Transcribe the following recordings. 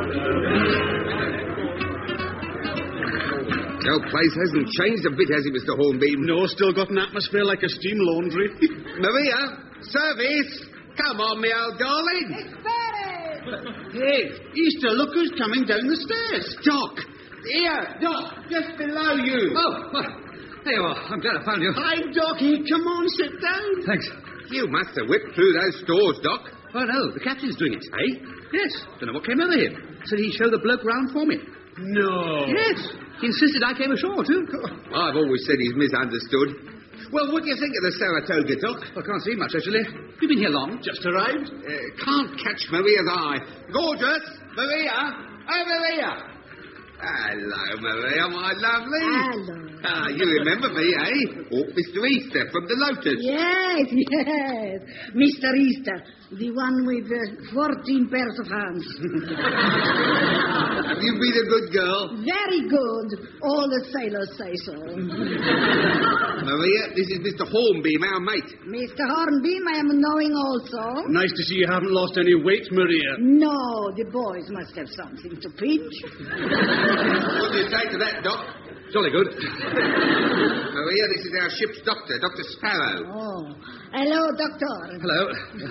Your place hasn't changed a bit, has it, Mr. Hornbeam? No, still got an atmosphere like a steam laundry. Maria, service! Come on, me old darling. Hey, Easter, look who's coming down the stairs. Doc! Here, Doc, just below you. Oh, well, there you are. I'm glad I found you. Hi, Doc. Come on, sit down. Thanks. You must have whipped through those stores, Doc. Oh, no, the captain's doing it. Eh? Yes. Don't know what came over him. Said he'd show the bloke round for me. No. Yes. He insisted I came ashore, too. I've always said he's misunderstood. Well, what do you think of the Saratoga, Doc? I can't see much, actually. You been here long? Just arrived. Can't catch Maria's eye. Gorgeous! Maria! Oh, Maria! Hello, Maria, my lovely. Hello. You remember me, eh? Oh, Mr. Easter from the Lotus. Yes. Mr. Easter, the one with 14 pairs of hands. Have you been a good girl? Very good. All the sailors say so. Maria, this is Mr. Hornbeam, our mate. Mr. Hornbeam, I am knowing also. Nice to see you haven't lost any weight, Maria. No, the boys must have something to pinch. What do you say to that, Doc? Jolly good. Maria, this is our ship's doctor, Dr. Sparrow. Oh. Hello, Doctor. Hello.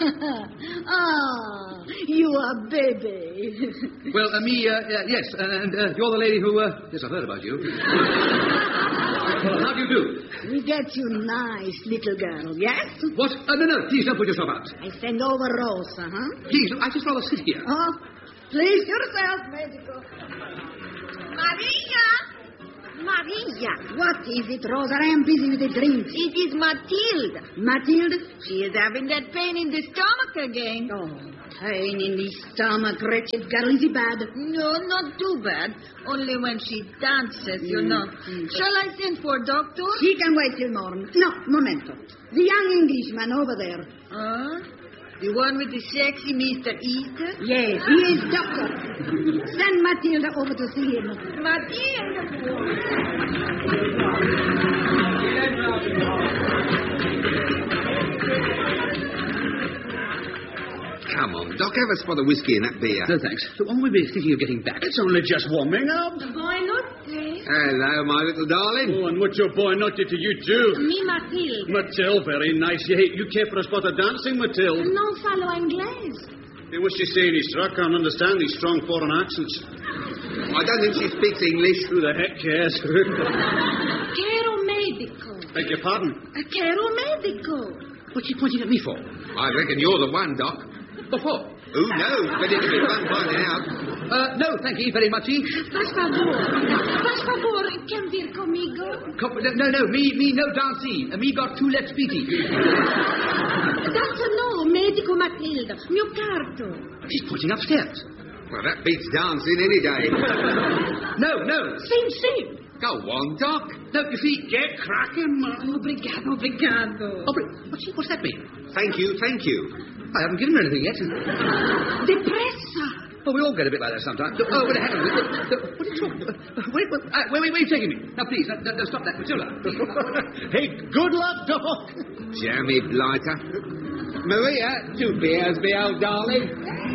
You are baby. Well, yes, and you're the lady who, yes, I've heard about you. Well, how do you do? We get you nice little girl, yes? What? No, please don't put yourself out. I send over Rosa, huh? Please, I just rather sit here. Oh, please yourself, Medico. Maria! What is it, Rosa? I am busy with the drinks. It is Matilda. Matilda? She is having that pain in the stomach again. Oh, pain in the stomach, wretched girl. Is it bad? No, not too bad. Only when she dances, you know. Shall I send for a doctor? She can wait till morning. No, momento. The young Englishman over there. The one with the sexy Mr. Easter? Yes, he is doctor. Send Matilda over to see him. Matilda! Come on, Doc, have a spot of whiskey in that beer. No, thanks. So when will we be thinking of getting back? It's only just warming up. Boy Notte. Hello, my little darling. Oh, and what your boy not did to you, too? Me Matilde. Mathilde, very nice. You care for a spot of dancing, Mathilde? Non falo inglese. Hey, what's she saying, Easter? I can't understand these strong foreign accents. I don't think she speaks English. Who the heck cares? Quero medico. Beg your pardon? Quero medico. What's she pointing at me for? I reckon you're the one, Doc. What for? Who knows? But it'll be fun finding out. No, thank you very much. Faz favor, can vir comigo? No, me no dancing. Me got two left feety. That's no, medico Matilda. Mio carto. She's pointing upstairs. Well, that beats dancing any day. No. Sim. Go on, Doc. No, you see... Get cracking, man. Obrigado. What's that mean? Thank you. I haven't given her anything yet. Depressa. Oh, we all get a bit like that sometimes. Oh, wait, hang on. What are you talking about? Wait, where are you taking me? Now, please, no, stop that, Matilda. Hey, good luck, Doc. Jammy blighter. Maria, 2 beers, me old darling.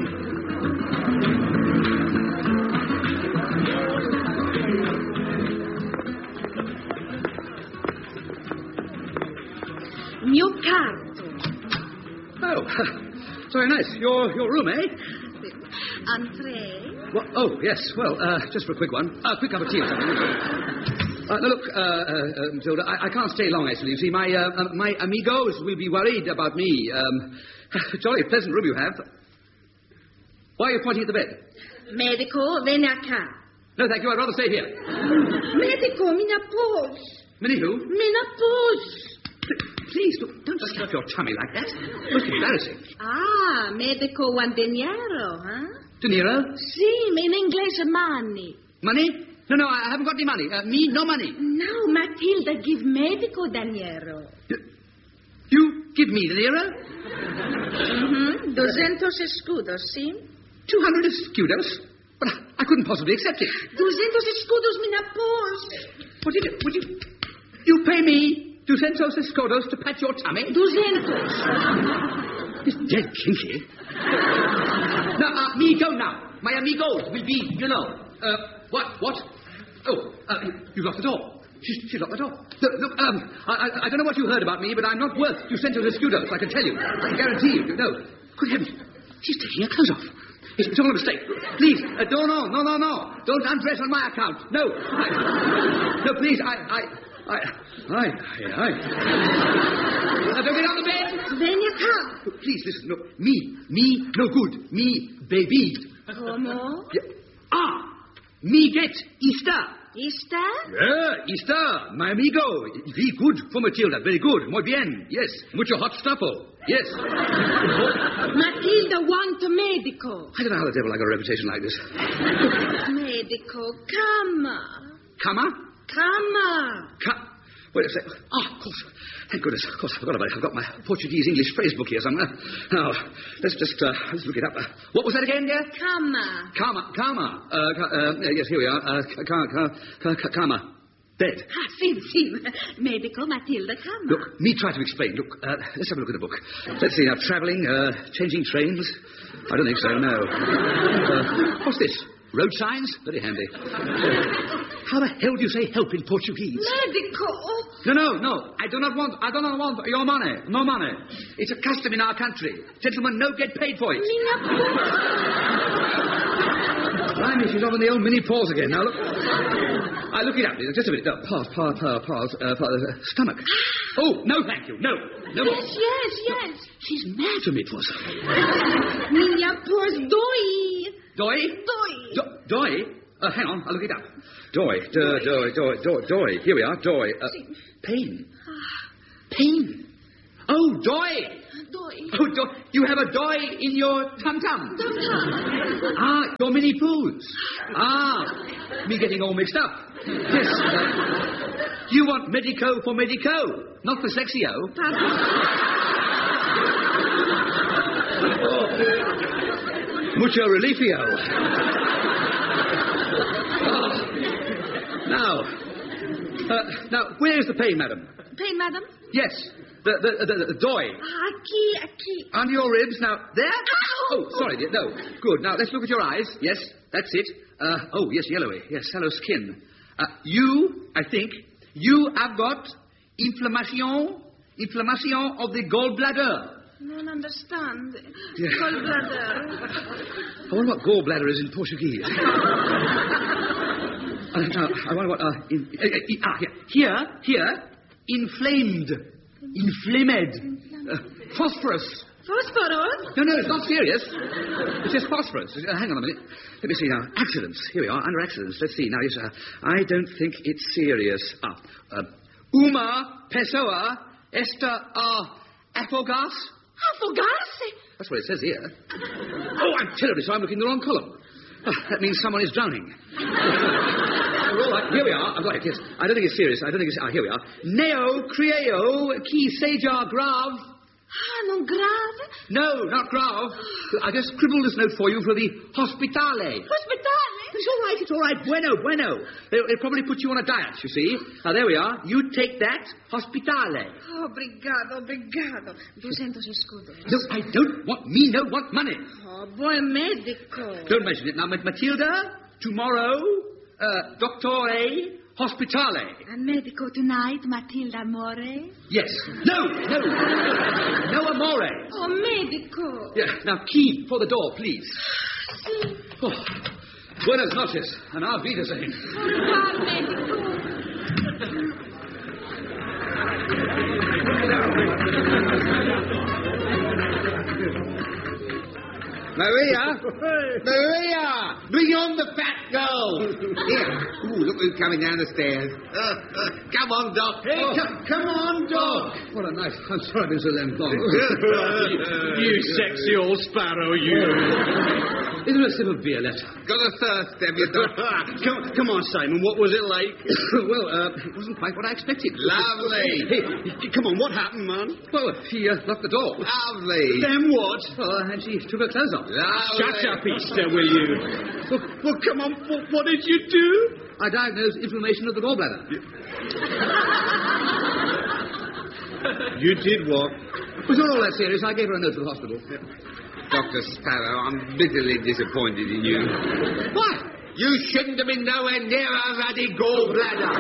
Mio carto. Oh, very nice. Your room, eh? Entree. Well, oh, yes. Well, just for a quick one. A quick cup of tea or something. Now, look, Matilda, I can't stay long, actually. You see, my amigos will be worried about me. Jolly pleasant room you have. Why are you pointing at the bed? Medico, ven acá. No, thank you. I'd rather stay here. Medico, menopause. Minnie who? Menopause. Please, don't slap your tummy like that. Most embarrassing. Medico want dinero, huh? Dinero? Sì, in English, money. Money? No, I haven't got any money. Me, no money. No, Matilda give Medico dinero. You give me dinero? 200 escudos, sí? 200 escudos? But I couldn't possibly accept it. 200 escudos, menopause. Would you pay me 200 escudos to pat your tummy? 200. It's dead kinky. No, me go now. My amigos will be, you know. What? Oh, you locked the door. She locked the door. Look, I don't know what you heard about me, but I'm not worth 2 cents of mosquitoes, I can tell you. I can guarantee you. No. Good heavens. She's taking her clothes off. It's all a mistake. Please, no. Don't undress on my account. No. No, please, Aye. Don't get on the bed. Then you come. Look, please, listen. Look, me, no good. Me, baby. Como? Yeah. Me get Easter. Easter? Yeah, Easter, my amigo. Very good for Matilda, very good. Muy bien, yes. Mucho hot stuffo, yes. Matilda want a medico. I don't know how the devil I got a reputation like this. Medico, cama. Cama? Wait a sec. Of course. Thank goodness. Of course, I forgot about it. I've got my Portuguese-English phrase book here somewhere. Now, let's look it up. What was that again, dear? Cama. Yes, here we are. Cama. Bed. Sì. Medico, Matilda, cama. Look, me try to explain. Look, let's have a look at the book. Let's see now. Travelling, changing trains. I don't think so, no. What's this? Road signs? Very handy. How the hell do you say help in Portuguese? Medico. No. I do not want your money. No money. It's a custom in our country. Gentlemen no get paid for it. Blimey, she's on the old mini pause again. Now look. I look it up. Just a minute. No, pause. Stomach. Oh, no, thank you. No. Yes. She's mad to me, it was. Minha pos doi. Doi? Hang on, I'll look it up. Doi. Here we are, doi. Pain. Pain. Oh, doi. Oh, doi. You have a doi in your tum-tum. Your mini poos. Me getting all mixed up. Yes. You want medico for medico, not for sexio. Mucho relifio. Now, where is the pain, madam? Pain, madam? Yes, the doi. Aqui. Under your ribs. Now, there? Ow! Oh, sorry, dear. No. Good. Now, let's look at your eyes. Yes, that's it. Yes, yellowy. Yes, sallow skin. I think, you have got inflammation of the gallbladder. I don't understand. Yeah. Gallbladder. I wonder what gallbladder is in Portuguese. I wonder what... Here. Inflamed. Phosphorus. Phosphorus? No, it's not serious. It says phosphorus. Hang on a minute. Let me see now. Accidents. Here we are, under accidents. Let's see. Now, yes, I don't think it's serious. Uma pessoa está afogar. Afogarse? That's what it says here. Oh, I'm terribly sorry. I'm looking in the wrong column. That means someone is drowning. All right, here we are. I've got it, yes. I don't think it's serious. Here we are. Neo creo qui seja grave. Non grave? No, not grave. I just scribbled this note for you for the hospitale. Hospitale? It's all right. Bueno. They'll probably put you on a diet, you see. Now, there we are. You take that, hospitale. Obrigado. 200 escudos. No, I don't want money. Oh, buen medico. Don't mention it. Now, Matilda, tomorrow, doctore, hospitale. A medico tonight, Matilda Amore? Yes. No, amore. Oh, medico. Yeah, now, key for the door, please. Sí. Oh. Buenas noches, and auf Wiedersehen. Goodbye, medico. Maria, bring on the fat girl. Here. Ooh, look who's coming down the stairs. Come on, Doc. Hey, come on, Doc. What a nice... I'm sorry I've been so damn long. You sexy old sparrow, you. Is there a sip of beer left? Got a thirst, have you, Doc? Come on, Simon. What was it like? Well, it wasn't quite what I expected. Lovely. Hey, come on. What happened, man? Well, she locked the door. Lovely. Then what? And she took her clothes off. Lovely. Shut up, Easter, will you? Well, come on. What did you do? I diagnosed inflammation of the gallbladder. You did what? It was not all that serious. I gave her a note to the hospital. Dr. Sparrow, I'm bitterly disappointed in you. What? You shouldn't have been nowhere near a ruddy gallbladder.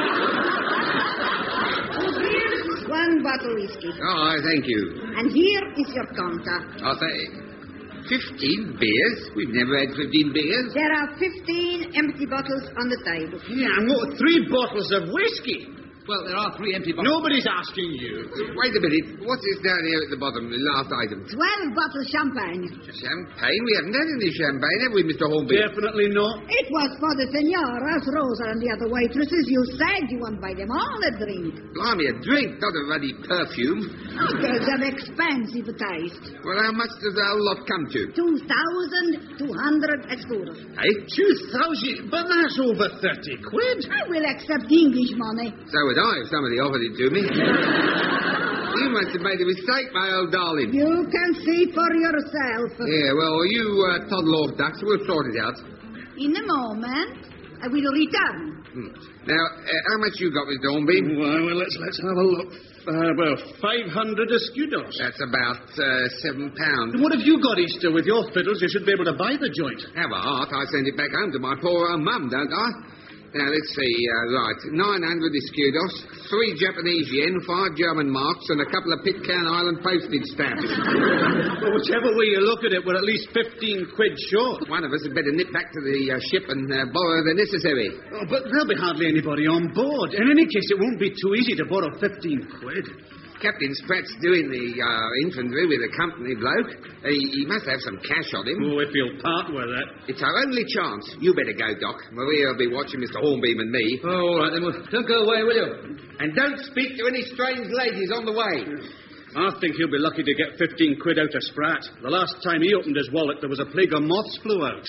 Here's one bottle whiskey. Oh, thank you. And here is your counter. I'll say 15 beers? We've never had 15 beers. There are 15 empty bottles on the table. Yeah, and what, 3 bottles of whiskey? Well, there are 3 empty bottles. Nobody's asking you. Wait a minute. What's this down here at the bottom, the last item? 12 bottles champagne. Champagne? We haven't had any champagne, have we, Mr. Hornby? Definitely not. It was for the senoras, Rosa and the other waitresses. You said you won't buy them all a drink. Blimey, a drink, not a ruddy perfume. There's an expensive taste. Well, how much does the whole lot come to? 2,200 escudos. Eh? 2,000? But that's over 30 quid. I will accept English money. So would I if somebody offered it to me. You must have made a mistake, my old darling. You can see for yourself. Yeah, well, you toddle off, ducks. We'll sort it out. In a moment, I will return. Now, how much you got, Mr. Hornby? Well, let's have a look. 500 escudos. That's about £7. What have you got, Easter? With your fiddles, you should be able to buy the joint. Have a heart. I send it back home to my poor mum, don't I? Now, let's see. Right. 900 escudos, 3 Japanese yen, 5 German marks, and a couple of Pitcairn Island postage stamps. Well, whichever way you look at it, we're at least 15 quid short. One of us had better nip back to the ship and borrow the necessary. Oh, but there'll be hardly anybody on board. In any case, it won't be too easy to borrow 15 quid. Captain Spratt's doing the infantry with a company bloke. He must have some cash on him. Oh, if he'll part with it. It's our only chance. You better go, Doc. Maria will be watching Mr. Hornbeam and me. Oh, all right, then. Well, don't go away, will you? And don't speak to any strange ladies on the way. I think he'll be lucky to get 15 quid out of Spratt. The last time he opened his wallet, there was a plague of moths flew out.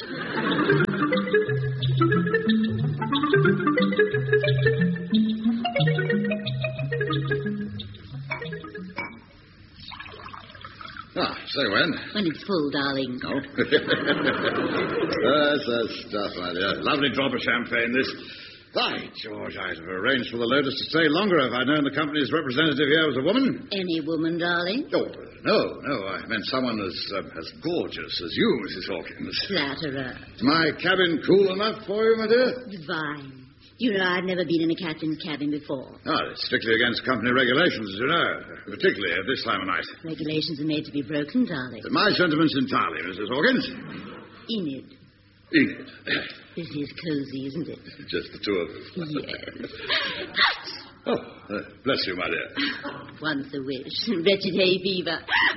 Ah, say when? When it's full, darling. Oh. That's the stuff, my dear. Lovely drop of champagne, this. By George, I'd have arranged for the Lotus to stay longer if I'd known the company's representative here was a woman. Any woman, darling? Oh, no. I meant someone as gorgeous as you, Mrs. Hawkins. Flatterer. Is my cabin cool enough for you, my dear? Divine. You know, I've never been in a captain's cabin before. Oh, it's strictly against company regulations, as you know, particularly at this time of night. Regulations are made to be broken, darling. My sentiments entirely, Mrs. Hawkins. Enid. Enid. This is cozy, isn't it? Just the two of us. Yes. Oh, bless you, my dear. Once a wish. Wretched hay fever.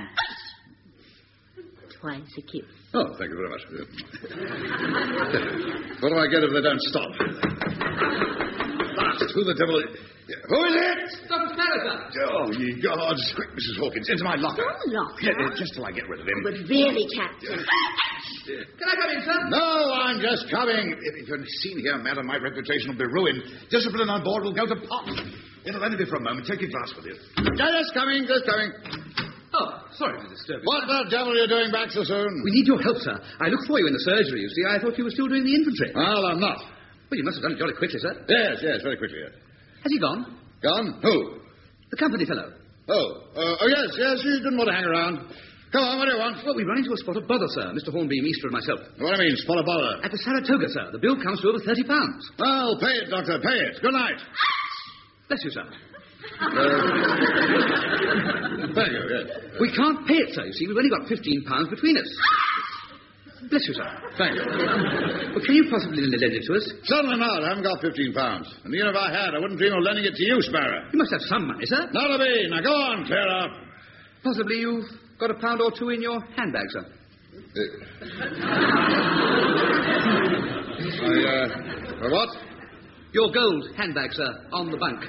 Twice a kiss. Oh, thank you very much. What do I get if they don't stop? Blast, who the devil is... Who is it? Dr. Sparrow, sir. Oh, ye gods. Quick, Mrs. Hawkins, into my locker. Oh, locker? Yeah, just till I get rid of him. But really, Captain. Can I come in, sir? No, I'm just coming. If you're seen here, madam, my reputation will be ruined. Discipline on board will go to pot. It'll only be for a moment. Take your glass with you. Just coming. Oh, sorry to disturb you. What the devil are you doing back so soon? We need your help, sir. I looked for you in the surgery, you see. I thought you were still doing the infantry. Well, I'm not. Well, you must have done it jolly quickly, sir. Yes, very quickly. Yes. Has he gone? Gone? Who? The company fellow. Oh, yes, he didn't want to hang around. Come on, what do you want? Well, we run into a spot of bother, sir. Mr. Hornbeam, Easter, and myself. What do you mean, spot of bother? At the Saratoga, sir. The bill comes to over £30. Well, pay it, Doctor, pay it. Good night. Bless you, sir. Thank you, yes. We can't pay it, sir. You see, we've only got £15 between us. Bless you, sir. Thank you. Well, can you possibly lend it to us? Certainly not. I haven't got £15. And even if I had, I wouldn't dream of lending it to you, Sparrow. You must have some money, sir. Not a me. Now, go on, clear up. Possibly you've got £1 or £2 in your handbag, sir. For what? Your gold handbag, sir, on the bank.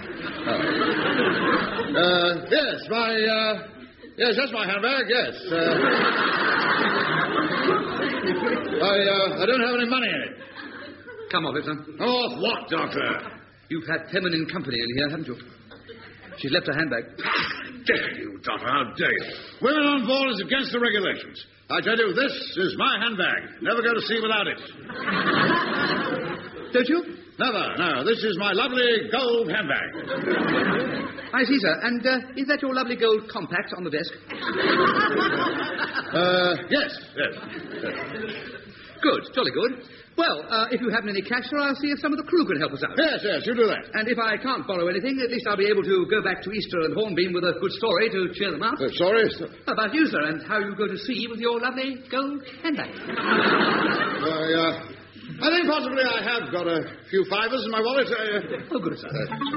Yes, that's my handbag, yes. I don't have any money in it. Come off it, sir. Off what, Doctor? You've had feminine company in here, haven't you? She's left her handbag. Dare you, Doctor, how dare you? Women on board is against the regulations. I tell you, this is my handbag. Never go to sea without it. Don't you? Never, no. This is my lovely gold handbag. I see, sir. And is that your lovely gold compact on the desk? Yes. Good, jolly good. Well, if you haven't any cash, sir, I'll see if some of the crew can help us out. Yes, you do that. And if I can't borrow anything, at least I'll be able to go back to Easter and Hornbeam with a good story to cheer them up. Sorry? About you, sir, and how you go to sea with your lovely gold handbag. I think possibly I have got a few fivers in my wallet. Oh, good, sir.